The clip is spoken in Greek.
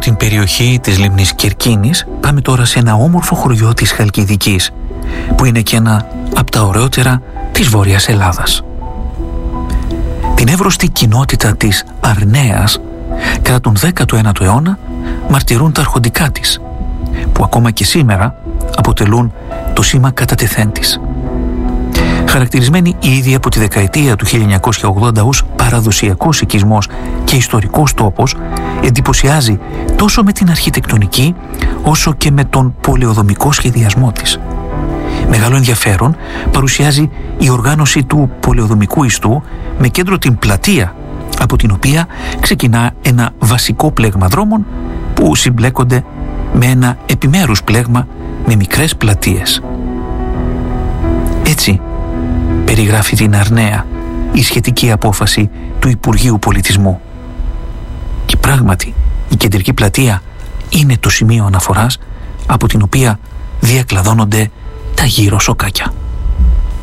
την περιοχή της λίμνης Κερκίνης πάμε τώρα σε ένα όμορφο χωριό της Χαλκιδικής, που είναι και ένα από τα ωραιότερα της Βόρειας Ελλάδας. Την εύρωστη κοινότητα της Αρνέας κατά τον 19ο αιώνα μαρτυρούν τα αρχοντικά της, που ακόμα και σήμερα αποτελούν το σήμα κατατεθέν της. Χαρακτηρισμένη ήδη από τη δεκαετία του 1980 ως παραδοσιακός οικισμός και ιστορικός τόπος, εντυπωσιάζει τόσο με την αρχιτεκτονική όσο και με τον πολεοδομικό σχεδιασμό της. Μεγάλο ενδιαφέρον παρουσιάζει η οργάνωση του πολεοδομικού ιστού με κέντρο την πλατεία, από την οποία ξεκινά ένα βασικό πλέγμα δρόμων που συμπλέκονται με ένα επιμέρους πλέγμα με μικρές πλατείες. Έτσι περιγράφει την Αρνέα η σχετική απόφαση του Υπουργείου Πολιτισμού. Και πράγματι η κεντρική πλατεία είναι το σημείο αναφοράς από την οποία διακλαδώνονται τα γύρω σοκάκια.